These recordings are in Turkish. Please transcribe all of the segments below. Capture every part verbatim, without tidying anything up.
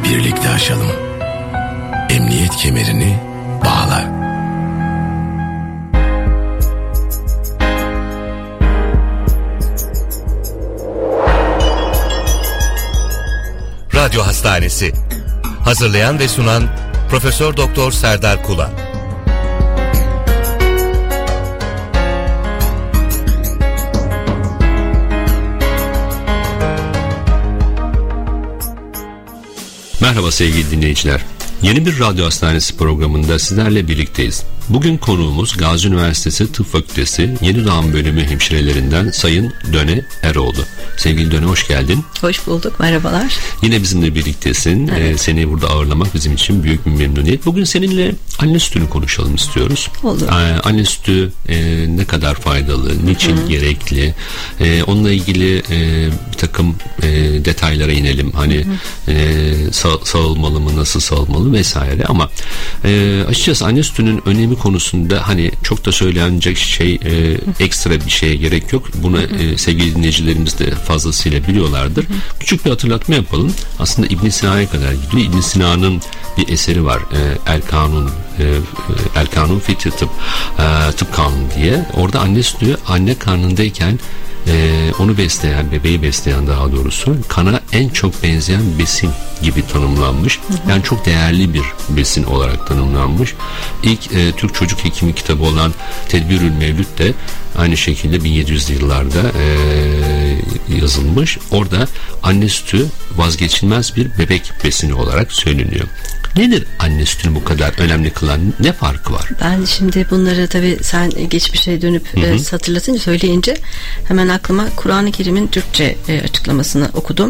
birlikte aşalım. Emniyet kemerini bağla. Radyo Hastanesi. Hazırlayan ve sunan Profesör Doktor Serdar Kula. Merhaba sevgili dinleyiciler. Yeni bir Radyo Hastanesi programında sizlerle birlikteyiz. Bugün konuğumuz Gazi Üniversitesi Tıp Fakültesi Yeni Doğan Bölümü hemşirelerinden Sayın Döne Eroğlu. Sevgili Döne, hoş geldin. Hoş bulduk, merhabalar. Yine bizimle birliktesin. Evet. Ee, seni burada ağırlamak bizim için büyük bir memnuniyet. Bugün seninle anne sütünü konuşalım istiyoruz. Olur. Ee, anne sütü e, ne kadar faydalı, niçin Hı-hı. gerekli? E, onunla ilgili e, bir takım e, detaylara inelim. Hani e, sa- sağılmalı mı, nasıl sağılmalı vesaire. Ama e, açıkçası anne sütünün önemi konusunda hani çok da söylenecek şey e, ekstra bir şeye gerek yok. Bunu e, sevgili dinleyicilerimiz de fazlasıyla biliyorlardır. Hı hı. Küçük bir hatırlatma yapalım. Aslında İbn Sina'ya kadar gidiyor. İbn Sina'nın bir eseri var. E, El Kanun e, El Kanun fi Tıp e, Tıp Kanunu diye. Orada anne sütü anne karnındayken Ee, onu besleyen, bebeği besleyen daha doğrusu kana en çok benzeyen besin gibi tanımlanmış. Hı hı. Yani çok değerli bir besin olarak tanımlanmış. İlk e, Türk çocuk hekimi kitabı olan Tedbirül Mevlüt de aynı şekilde bin yedi yüzlü yıllarda e, yazılmış. Orada anne sütü vazgeçilmez bir bebek besini olarak söyleniyor. Nedir anne sütünü bu kadar önemli kılan? Ne farkı var? Ben şimdi bunları tabii sen geçmişe dönüp hı hı. E, hatırlatınca, söyleyince hemen aklıma Kur'an-ı Kerim'in Türkçe e, açıklamasını okudum.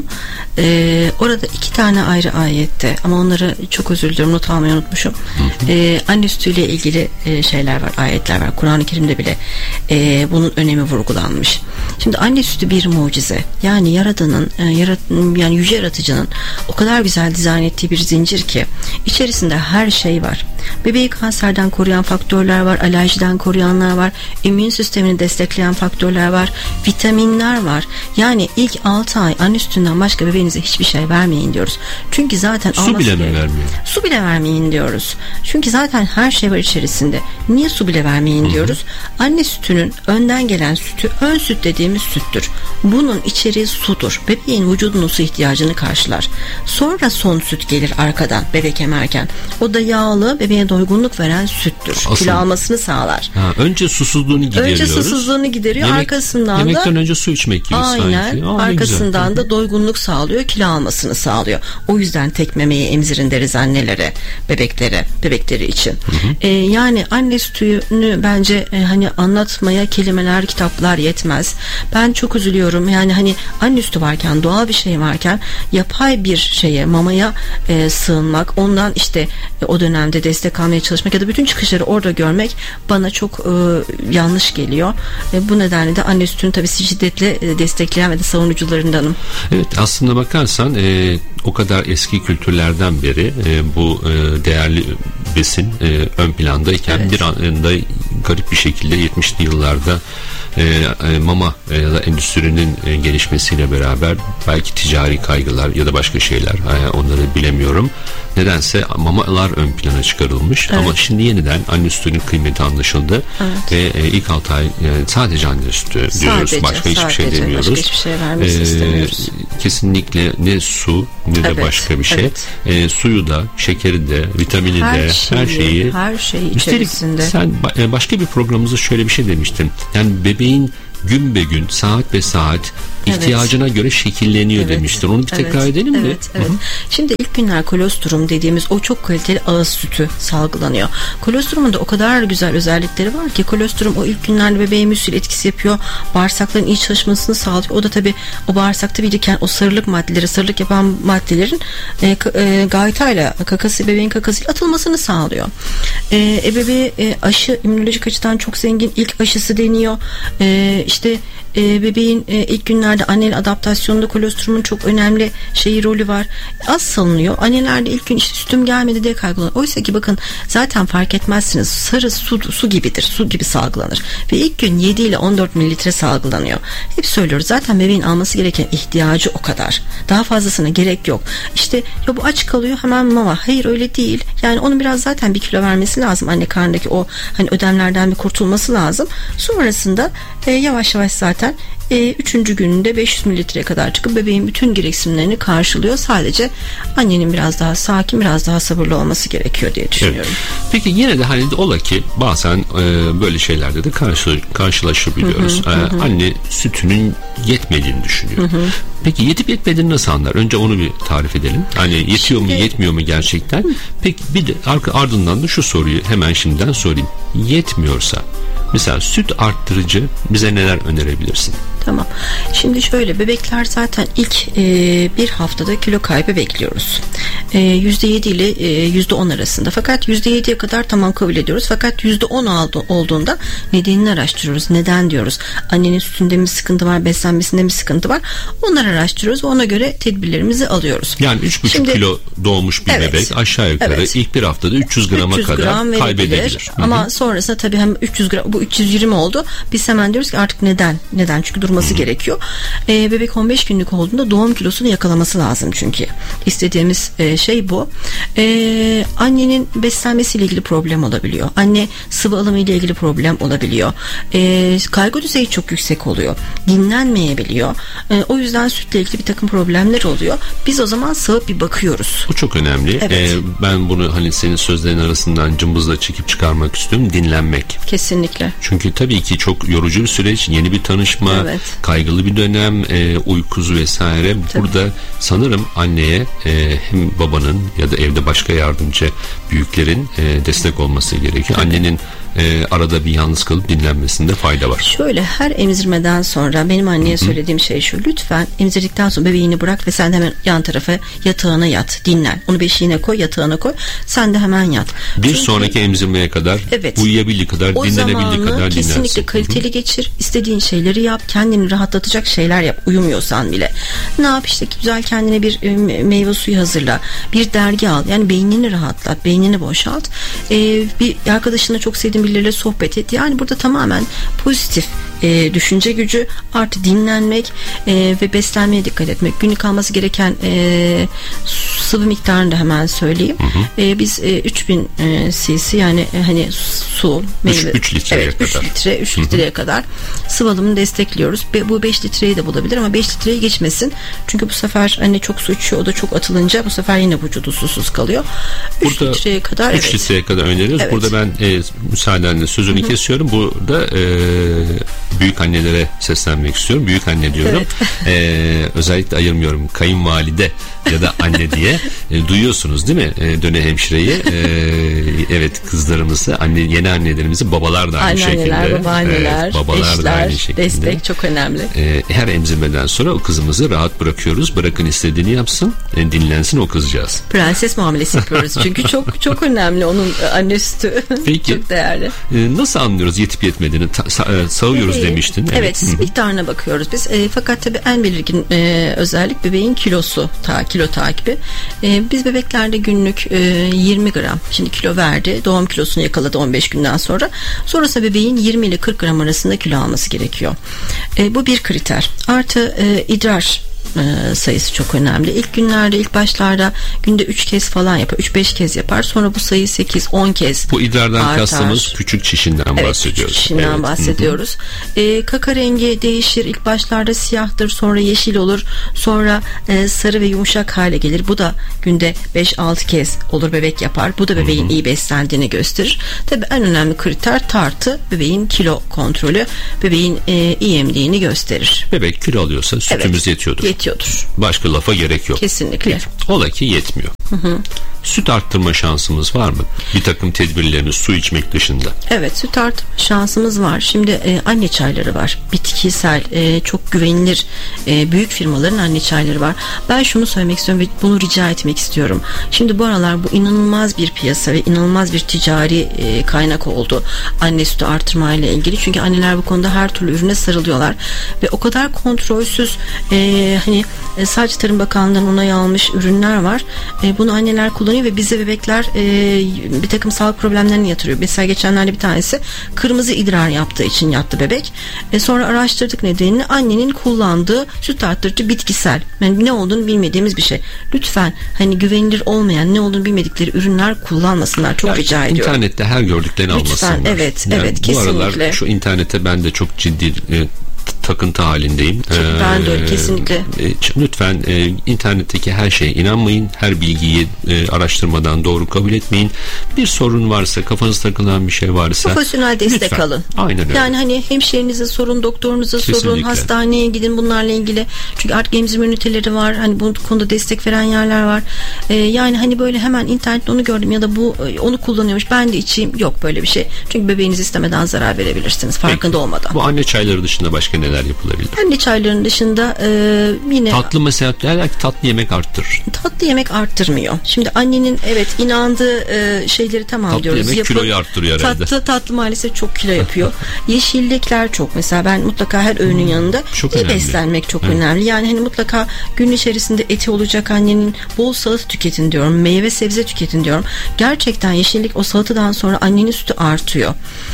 E, orada iki tane ayrı ayette, ama onları çok özür diliyorum, not almayı unutmuşum. Hı hı. E, anne sütüyle ilgili e, şeyler var, ayetler var. Kur'an-ı Kerim'de bile e, bunun önemi vurgulanmış. Şimdi anne sütü bir mucize. Yani Yaradan'ın, e, yarat, yani yüce yaratıcının o kadar güzel dizayn ettiği bir zincir ki İçerisinde her şey var. Bebeği kanserden koruyan faktörler var, alerjiden koruyanlar var, immün sistemini destekleyen faktörler var, vitaminler var. Yani ilk altı ay anne sütünden başka bebeğinize hiçbir şey vermeyin diyoruz. Çünkü zaten su bile mi vermiyor? Su bile vermeyin diyoruz. Çünkü zaten her şey var içerisinde. Niye su bile vermeyin Hı-hı. diyoruz? Anne sütünün önden gelen sütü ön süt dediğimiz süttür. Bunun içeriği sudur. Bebeğin vücudunun su ihtiyacını karşılar. Sonra son süt gelir arkadan bebek emerken. O da yağlı, bebeğe doygunluk veren süttür. Asıl, kilo almasını sağlar. Ha, önce susuzluğunu gideriyoruz. Önce susuzluğunu gideriyor. Yemek, arkasından yemekten da önce su içmek gibi aynen, sanki. Aa, arkasından da doygunluk sağlıyor, kilo almasını sağlıyor. O yüzden tek memeyi emzirin deriz annelere, bebeklere, bebekleri için. Hı hı. Ee, yani anne sütünü bence e, hani anlatmaya kelimeler, kitaplar yetmez. Ben çok üzülüyorum. Yani hani anne sütü varken, doğal bir şey varken yapay bir şeye, mamaya e, sığınmak, ondan işte e, o dönemde destek almaya çalışmak ya da bütün çıkışları orada görmek bana çok e, yanlış geliyor. E, bu nedenle de anne sütünü tabii şiddetle e, destekleyen ve de savunucularındanım. Evet, aslında bakarsan e, o kadar eski kültürlerden beri e, bu e, değerli besin e, ön plandayken evet. bir anda garip bir şekilde yetmişli yıllarda e, e, mama e, ya da endüstrinin e, gelişmesiyle beraber belki ticari kaygılar ya da başka şeyler, e, onları bilemiyorum. Nedense mamalar ön plana çıkarılmış, evet. ama şimdi yeniden anne sütünün kıymeti anlaşıldı evet. ve e, ilk altı ay e, sadece anne sütü sadece, diyoruz. Başka hiçbir şey demiyoruz. Başka hiçbir şey vermesini ee, istemiyoruz. Kesinlikle ne su ne de evet, başka bir şey. Evet. E, suyu da, şekeri de, vitamini her de, şeyi, her şeyi. Her şeyi içerisinde. Sen başka bir programımızda şöyle bir şey demiştin. Yani bebeğin gün be gün, saat be saat ihtiyacına evet. göre şekilleniyor evet. demiştin. Onu bir evet. tekrar edelim mi? Evet, evet. Şimdi ilk günler kolostrum dediğimiz o çok kaliteli ağız sütü salgılanıyor. Kolostrumun da o kadar güzel özellikleri var ki kolostrum o ilk günlerde bebeğe müsil etkisi yapıyor. Bağırsakların iyi çalışmasını sağlıyor. O da tabii o bağırsakta biriken o sarılık maddeleri, sarılık yapan maddelerin e, e, gaytayla, kakası, bebeğin kakasıyla atılmasını sağlıyor. E, e, bebeğe e, aşı immünolojik açıdan çok zengin. İlk aşısı deniyor. E, işte işte e, bebeğin e, ilk günlerde annenin adaptasyonunda kolostromun çok önemli şeyi rolü var. Az salınıyor. Annelerde ilk gün işte sütüm gelmedi diye kaygılanıyor. Oysa ki bakın zaten fark etmezsiniz. Sarı su, su gibidir. Su gibi salgılanır. Ve ilk gün yedi ile on dört mililitre salgılanıyor. Hep söylüyoruz. Zaten bebeğin alması gereken ihtiyacı o kadar. Daha fazlasına gerek yok. İşte ya bu aç kalıyor hemen mama. Hayır öyle değil. Yani onun biraz zaten bir kilo vermesi lazım. Anne karnındaki o hani ödemlerden bir kurtulması lazım. Sonrasında e, yavaş yavaş zaten E, üçüncü gününde beş yüz mililitreye kadar çıkıp bebeğin bütün gereksinimlerini karşılıyor. Sadece annenin biraz daha sakin, biraz daha sabırlı olması gerekiyor diye düşünüyorum. Evet. Peki yine de hani ola ki bazen e, böyle şeylerde de karşı, karşılaşabiliyoruz. Hı hı, e, hı. Anne sütünün yetmediğini düşünüyor. Hı hı. Peki yetip yetmediğini nasıl anlar? Önce onu bir tarif edelim. Hani yetiyor Şimdi, mu yetmiyor mu gerçekten? Hı. Peki bir de ardından da şu soruyu hemen şimdiden sorayım. Yetmiyorsa mesela süt arttırıcı bize neler önerebilirsin? Tamam. Şimdi şöyle, bebekler zaten ilk e, bir haftada kilo kaybı bekliyoruz. E, yüzde yedi ile e, yüzde on arasında. Fakat yüzde yediye kadar tamam kabul ediyoruz. Fakat yüzde on olduğunda nedenini araştırıyoruz. Neden diyoruz? Annenin sütünde mi sıkıntı var? Beslenmesinde mi sıkıntı var? Onları araştırıyoruz ve ona göre tedbirlerimizi alıyoruz. Yani üç buçuk kilo doğmuş bir evet, bebek aşağı yukarı evet. ilk bir haftada üç yüz grama üç yüz kadar gram kaybedebilir. Ama Hı-hı. sonrasında tabii hem üç yüz gram, bu üç yüz yirmi oldu. Biz hemen diyoruz ki artık neden? Neden? Çünkü durması Hı-hı. gerekiyor. Ee, bebek on beş günlük olduğunda doğum kilosunu yakalaması lazım çünkü. İstediğimiz e, şey bu. Ee, annenin beslenmesiyle ilgili problem olabiliyor. Anne sıvı alımı ile ilgili problem olabiliyor. Ee, kaygı düzeyi çok yüksek oluyor. Dinlenmeyebiliyor. Ee, o yüzden sütle ilgili bir takım problemler oluyor. Biz o zaman sığıp bir bakıyoruz. Bu çok önemli. Evet. Ee, ben bunu hani senin sözlerin arasından cımbızla çekip çıkarmak istiyorum. Dinlenmek. Kesinlikle. Çünkü tabii ki çok yorucu bir süreç. Yeni bir tanışma, evet. kaygılı bir dönem, e, uykusu vesaire. Tabii. Burada sanırım anneye e, hem babanın ya da evde başka yardımcı büyüklerin e, destek olması gerekiyor. Tabii. Annenin e, arada bir yalnız kalıp dinlenmesinde fayda var. Şöyle, her emzirmeden sonra benim anneye Hı-hı. söylediğim şey şu: lütfen emzirdikten sonra bebeğini bırak ve sen de hemen yan tarafa yatağına yat, dinlen. Onu beşiğine koy, yatağına koy. Sen de hemen yat. Bir Çünkü, sonraki emzirmeye kadar evet, uyuyabildiği kadar, dinlenebildiği kadar dinlensin. Kesinlikle kaliteli Hı-hı. geçir. İstediğin şeyleri yap. Kendini rahatlatacak şeyler yap. Uyumuyorsan bile. Ne yap işte, güzel kendine bir e, meyve suyu hazırla. Bir dergi al. Yani beynini rahatlat. Beynini boşalt. E, bir arkadaşınla, çok sevdiğin birileriyle sohbet et. Yani burada tamamen pozitif e, düşünce gücü artı dinlenmek e, ve beslenmeye dikkat etmek. Günlük alması gereken e, sıvı miktarını da hemen söyleyeyim. Hı hı. E, biz e, üç bin e, cc yani e, hani su, meyve, üç litreye evet, kadar. üç litre, üç litreye kadar sıvı alımını destekliyoruz. Be, bu beş litreyi de bulabilir ama beş litreyi geçmesin. Çünkü bu sefer anne çok su içiyor, o da çok atılınca bu sefer yine vücudu susuz kalıyor. üç litreye kadar üç evet. litreye kadar öneriyoruz. Evet. Burada ben e, müsaadenle sözünü Hı-hı. kesiyorum. Burada e, büyük annelere seslenmek istiyorum. Büyük anne diyorum. Evet. E, özellikle ayırmıyorum. Kayınvalide ya da anne diye. E, duyuyorsunuz değil mi? E, döne hemşireyi. E, evet, kızlarımızı, anne, yeni annelerimizi, babalar da aynı Anneanneler, şekilde. babaanneler, evet, babalar eşler, da aynı şekilde. Destek çok önemli. E, her emzirmeden sonra o kızımızı rahat bırakıyoruz. Bırakın istediğini yapsın. E, dinlensin o kızcağız. Prenses muamelesi yapıyoruz. Çünkü çok çok önemli onun anne sütü. Peki. Çok değerli. E, nasıl anlıyoruz yetip yetmediğini? Ta, sa, sağıyoruz evet, demiştin. Evet. evet miktarına bakıyoruz biz. E, fakat tabii en belirgin e, özellik bebeğin kilosu. Ta, kilo takibi. E, biz bebeklerde günlük e, yirmi gram. Şimdi kilo verdi. Doğum kilosunu yakaladı on beş günden sonra. Sonrasında bebeğin yirmi ile kırk gram arasında kilo alması gerekiyor. E, bu bir kriter. Artı e, idrar sayısı çok önemli. İlk günlerde, ilk başlarda günde üç kez falan yapar. üç beş kez yapar. Sonra bu sayı sekiz on kez Bu idrardan artar. Kastımız küçük çişinden evet, bahsediyoruz. Küçük çişinden evet. bahsediyoruz. E, kaka rengi değişir. İlk başlarda siyahtır. Sonra yeşil olur. Sonra e, sarı ve yumuşak hale gelir. Bu da günde beş altı kez olur, bebek yapar. Bu da bebeğin Hı-hı. iyi beslendiğini gösterir. Tabii en önemli kriter tartı, bebeğin kilo kontrolü, bebeğin e, iyi emdiğini gösterir. Bebek kilo alıyorsa sütümüz evet. yetiyordur. Yetiyordur. Başka lafa gerek yok. Kesinlikle. Peki, ola ki yetmiyor. Hı hı. süt arttırma şansımız var mı? Bir takım tedbirlerini su içmek dışında. Evet, süt arttırma şansımız var. Şimdi e, anne çayları var. Bitkisel, e, çok güvenilir e, büyük firmaların anne çayları var. Ben şunu söylemek istiyorum ve bunu rica etmek istiyorum. Şimdi bu aralar bu inanılmaz bir piyasa ve inanılmaz bir ticari e, kaynak oldu. Anne sütü artırmayla ilgili. Çünkü anneler bu konuda her türlü ürüne sarılıyorlar. Ve o kadar kontrolsüz e, hani e, sadece Tarım Bakanlığı'ndan onay almış ürünler var. E, bunu anneler kullanıyor ve bize bebekler e, bir takım sağlık problemlerini yatırıyor. Mesela geçenlerde bir tanesi kırmızı idrar yaptığı için yattı bebek. E, sonra araştırdık nedenini. Annenin kullandığı süt arttırıcı bitkisel. Yani ne olduğunu bilmediğimiz bir şey. Lütfen hani güvenilir olmayan, ne olduğunu bilmedikleri ürünler kullanmasınlar. Çok yani rica ediyorum. İnternette her gördüklerini lütfen, almasınlar. Evet, yani evet, bu kesinlikle. Bu aralar şu internete ben de çok ciddi e, takıntı halindeyim. Ee, ben de öyle, kesinlikle. E, lütfen e, internetteki her şeye inanmayın. Her bilgiyi e, araştırmadan doğru kabul etmeyin. Bir sorun varsa, kafanız takılan bir şey varsa profesyonel destek lütfen alın. Aynen öyle. Yani hani hemşehrinize sorun, doktorunuza Kesinlikle. sorun, hastaneye gidin bunlarla ilgili. Çünkü artık emzirme üniteleri var. Hani bu konuda destek veren yerler var. Ee, yani hani böyle hemen internette onu gördüm ya da bu onu kullanıyormuş, ben de içeyim. Yok böyle bir şey. Çünkü bebeğiniz istemeden zarar verebilirsiniz. Farkında Peki, olmadan. Bu anne çayları dışında başka neler yapılabilir? Anne çaylarının dışında e, yine tatlı mesela derler ki tatlı yemek arttırır. Tatlı yemek arttırmıyor. Şimdi annenin evet inandığı e, şeyleri tamam tatlı diyoruz. Tatlı yemek Yapı, kiloyu arttırıyor herhalde. Tatlı, tatlı maalesef çok kilo yapıyor. Yeşillikler çok. Mesela ben mutlaka her öğünün hmm, yanında iyi beslenmek çok evet. önemli. Yani hani mutlaka gün içerisinde eti olacak annenin, bol salata tüketin diyorum. Meyve sebze tüketin diyorum. Gerçekten yeşillik o salatadan sonra annenin sütü artıyor.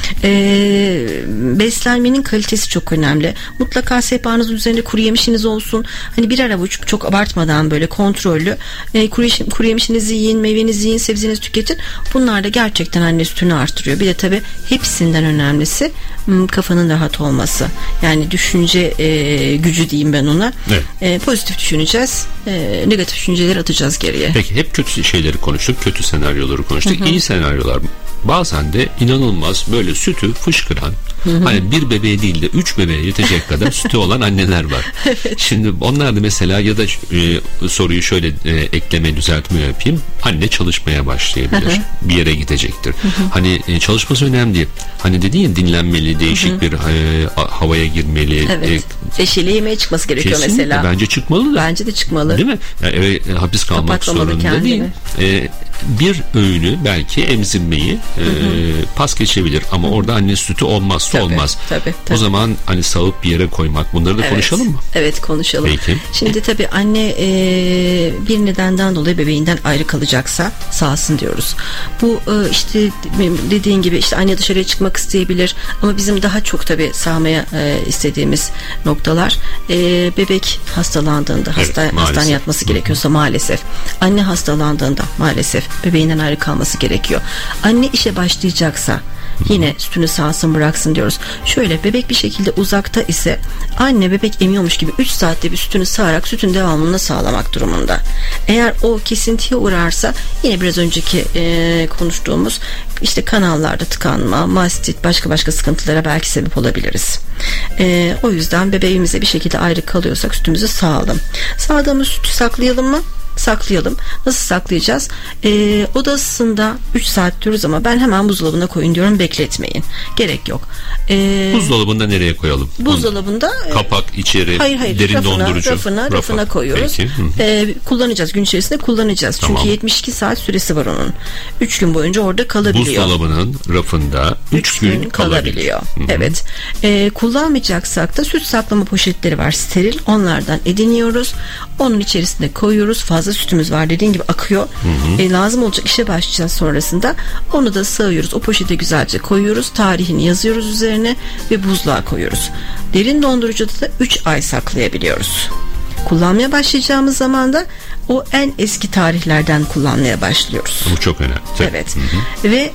Ee, beslenmenin kalitesi çok önemli. Mutlaka sehpanızın üzerinde kuru yemişiniz olsun. Hani birer avuç, çok abartmadan böyle kontrollü e, kuru, kuru yemişinizi yiyin, meyvenizi yiyin, sebzenizi tüketin. Bunlar da gerçekten anne sütünü artırıyor. Bir de tabii hepsinden önemlisi kafanın rahat olması. Yani düşünce e, gücü diyeyim ben ona. Evet. E, pozitif düşüneceğiz. E, negatif düşünceleri atacağız geriye. Peki hep kötü şeyleri konuştuk. Kötü senaryoları konuştuk. Hı hı. İyi senaryolar. Bazen de inanılmaz böyle sütü fışkıran, hı hı. hani bir bebeğe değil de üç bebeğe yetecek kadar sütü olan anneler var. Evet. Şimdi onlar da mesela ya da e, soruyu şöyle e, ekleme düzeltme yapayım. Anne çalışmaya başlayabilir. Hı hı. Bir yere gidecektir. Hı hı. Hani e, çalışması önemli. Hani dedin ya dinlenmeli, değişik hı hı. bir e, havaya girmeli. Evet. E, Eşiyle yemeğe çıkması gerekiyor kesinlikle, mesela. Bence çıkmalı da. Bence de çıkmalı. Değil mi? Yani eve e, hapis kalmak Kapatmamalı zorunda kendini. değil. E, bir öğünü belki emzirmeyi e, pas geçebilir ama hı. orada anne sütü olmaz, su tabii, olmaz. Tabii, tabii. O zaman hani sağıp bir yere koymak, bunları da evet. konuşalım mı? Evet, konuşalım. Peki. Şimdi tabii anne e, bir nedenden dolayı bebeğinden ayrı kalacaksa sağsın diyoruz. Bu e, işte dediğin gibi işte anne dışarıya çıkmak isteyebilir ama bizim daha çok tabii sağmaya e, istediğimiz noktalar e, bebek hastalandığında evet, hasta, hastaneye yatması gerekiyorsa maalesef, anne hastalandığında maalesef bebeğinden ayrı kalması gerekiyor. Anne işe başlayacaksa yine sütünü sağsın bıraksın diyoruz. Şöyle bebek bir şekilde uzakta ise anne bebek emiyormuş gibi üç saatte bir sütünü sağarak sütün devamını sağlamak durumunda. Eğer o kesintiye uğrarsa yine biraz önceki e, konuştuğumuz işte kanallarda tıkanma, mastit, başka başka sıkıntılara belki sebep olabiliriz. E, o yüzden bebeğimize bir şekilde ayrı kalıyorsak sütümüzü sağalım. Sağdığımız sütü saklayalım mı? Saklayalım. Nasıl saklayacağız? Ee, oda ısısında üç saat diyoruz ama ben hemen buzdolabına koyun diyorum, bekletmeyin. Gerek yok. Ee, buzdolabında nereye koyalım? Buzdolabında kapak içeri, hayır, hayır, derin rafına, dondurucu. Rafına, Rafa. rafına koyuyoruz. Ee, kullanacağız. Gün içerisinde kullanacağız. Tamam. Çünkü yetmiş iki saat süresi var onun. üç gün boyunca orada kalabiliyor. Buzdolabının rafında üç gün, gün kalabiliyor. Hı-hı. Evet. Ee, kullanmayacaksak da süt saklama poşetleri var. Steril. Onlardan ediniyoruz. Onun içerisine koyuyoruz. Fazla sütümüz var dediğin gibi akıyor. E, lazım olacak işe başlayacağız sonrasında. Onu da sığıyoruz. O poşete güzelce koyuyoruz. Tarihini yazıyoruz üzerine ve buzluğa koyuyoruz. Derin dondurucuda da üç ay saklayabiliyoruz. Kullanmaya başlayacağımız zaman da o en eski tarihlerden kullanmaya başlıyoruz. Bu çok önemli. Evet. Hı hı. Ve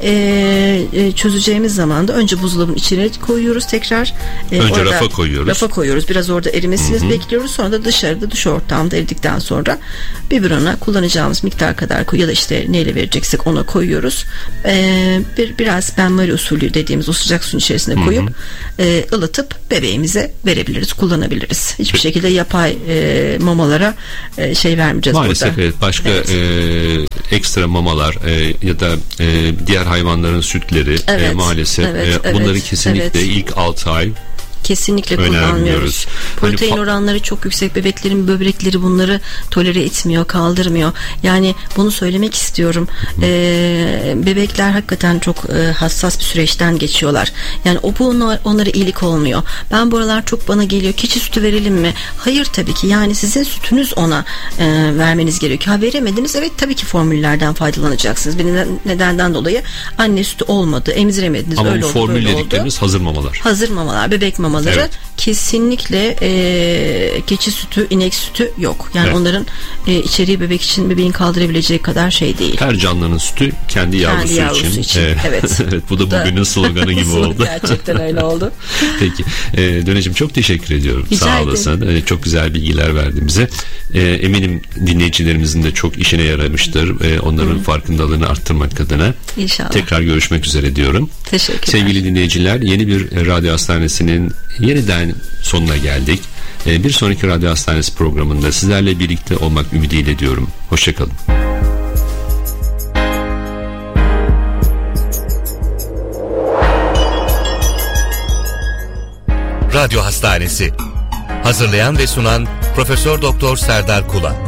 e, çözeceğimiz zaman da önce buzdolabının içine koyuyoruz tekrar. E, önce rafa koyuyoruz. Rafa koyuyoruz. Biraz orada erimesini hı hı. bekliyoruz. Sonra da dışarıda, dış ortamda eridikten sonra biberona kullanacağımız miktar kadar koy ya da işte neyle vereceksek ona koyuyoruz. E, bir biraz benmari usulü dediğimiz o sıcak suyun içerisine koyup hı hı. E, ılıtıp bebeğimize verebiliriz, kullanabiliriz. Hiçbir şekilde yapay e, mamalara e, şey vermeyeceğiz. Maalesef burada. evet. Başka Evet. E, ekstra mamalar e, ya da e, diğer hayvanların sütleri Evet, e, maalesef evet, e, bunları evet, kesinlikle evet. ilk altı ay Kesinlikle önermiyoruz. kullanmıyoruz. Protein Hani fa- oranları çok yüksek. Bebeklerin böbrekleri bunları tolere etmiyor, kaldırmıyor. Yani bunu söylemek istiyorum. Ee, bebekler hakikaten çok e, hassas bir süreçten geçiyorlar. Yani o bu onlar, onlara iyilik olmuyor. Ben bu aralar çok bana geliyor. Keçi sütü verelim mi? Hayır tabii ki. Yani sizin sütünüz ona e, vermeniz gerekiyor. Ha veremediniz. Evet tabii ki formüllerden faydalanacaksınız. Bir nedenden dolayı anne sütü olmadı, emziremediniz. Ama öyle bu oldu, formül böyle oldu. dediklerimiz hazır mamalar. Hazır mamalar, bebek mamaları Evet. kesinlikle e, keçi sütü, inek sütü yok. Yani Evet. onların e, içeriği bebek için bebeğin kaldırabilecek kadar şey değil. Her canlının sütü kendi yavrusu, Kendi yavrusu için. için, Evet. evet. Evet, bu da bugünün sloganı gibi oldu. Gerçekten öyle oldu. Peki. E, Döneciğim çok teşekkür ediyorum. Rica Sağ ederim. olasın. E, çok güzel bilgiler verdin bize. E, eminim dinleyicilerimizin de çok işine yaramıştır. E, onların Hı. farkındalığını arttırmak adına. İnşallah. Tekrar görüşmek üzere diyorum. Teşekkürler. Sevgili dinleyiciler, yeni bir Radyo Hastanesi'nin yeniden sonuna geldik. E, bir sonraki Radyo Hastanesi programında sizlerle birlikte olmak ümidiyle diyorum. Hoşçakalın. Radyo Hastanesi. Hazırlayan ve sunan Profesör Doktor Serdar Kula.